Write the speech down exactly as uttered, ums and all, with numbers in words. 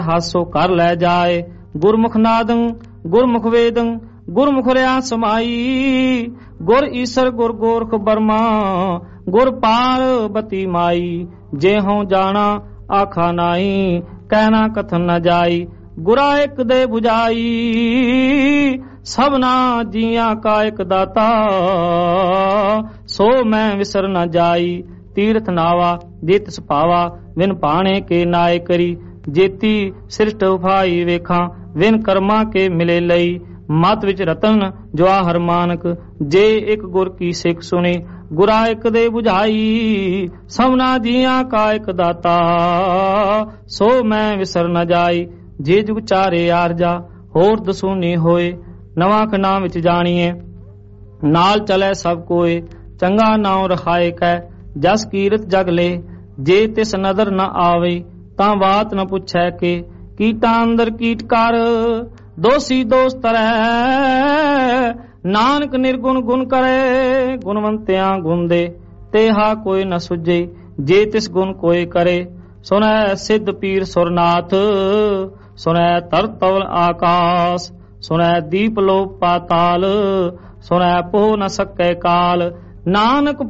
ਹਾਸੋ ਕਰ ਲੈ ਜਾਏ। ਗੁਰਮੁਖ ਨਾਦੰ ਗੁਰਮੁਖ ਵੇਦੰ ਗੁਰਮੁਖ ਰਿਆ ਸਮਾਈ। ਗੁਰ ਈਸਰ ਗੁਰ ਗੋਰਖ ਬਰਮਾ ਗੁਰ ਪਾਰਬਤੀ ਮਾਈ। ਜੇ ਹਉ ਜਾਣਾ ਆਖਾ ਨਾਈ ਕਹਿਣਾ ਕਥਨ ਨ ਜਾਈ। ਗੁਰਾ ਇੱਕ ਦੇ 부ਝਾਈ ਸਭਨਾ ਜੀਆਂ ਕਾ ਇੱਕ ਦਾਤਾ। ਸੋ ਮੈਂ ਵਿਸਰ ਨ ਜਾਈ। ਤੀਰਥ ਨਾਵਾ ਜੇ ਤਿਸ ਪਾਵਾ ਵਿਨ ਪਾਣੇ ਕੇ ਨਾਏ ਕਰੀ। ਜੇਤੀ ਸ੍ਰਿਸ਼ਟ ਉਫਾਈ ਵੇਖਾਂ ਵਿਨ ਕਰਮਾਂ ਕੇ ਮਿਲੇ ਲਈ। ਮਤ ਵਿੱਚ ਰਤਨ ਜਵਾ ਹਰ ਮਾਨਕ ਜੇ ਇੱਕ ਗੁਰ ਕੀ ਸਿੱਖ ਸੁਣੀ। ਗੁਰਾ ਇੱਕ ਦੇ 부ਝਾਈ ਸਭਨਾ ਜੀਆਂ ਕਾ ਇੱਕ ਦਾਤਾ। ਸੋ ਮੈਂ ਵਿਸਰ ਨ ਜਾਈ। ਜੇ ਜੁਗ ਚਾਰੇ ਆਰਜਾ ਹੋਰ ਦਸੂਨੀ ਹੋਏ। ਨਵਾਂ ਖਨਾ ਵਿੱਚ ਜਾਣੀਏ ਨਾਲ ਚਲੇ ਸਭ ਕੋਏ। ਚੰਗਾ ਨਾਉ ਰਖਾਏ ਕੈ ਜਸ ਕੀਰਤ ਜਗ ਲੈ। ਜੇ ਤਿਸ ਨਦਰ ਨ ਆਵੇ ਤਾਂ ਬਾਤ ਨ ਪੁੱਛੈ ਕੇ। ਕੀਟਾਂ ਅੰਦਰ ਕੀਟ ਕਰ ਦੋਸੀ ਦੋਸ ਤਰੈ। ਨਾਨਕ ਨਿਰਗੁਣ ਗੁਣ ਕਰੇ ਗੁਣਵੰਤਿਆਂ ਗੁਣ ਦੇ। ਤੇਹਾ ਕੋਈ ਨ ਸੁਝੇ ਜੇ ਤਿਸ ਗੁਣ ਕੋਈ ਕਰੇ। ਸੁਨੈ ਸਿੱਧ ਪੀਰ ਸੁਰਨਾਥ ਸੁਨੈ ਤਰ ਤਵਲ ਆਕਾਸ। ਸੁਨੈ ਦੀਪ ਲੋਕ ਪਾਤਾਲ ਸੁਨੈ ਪੋ ਨ ਸਕੈ ਕਾਲ। ਨਾਨਕ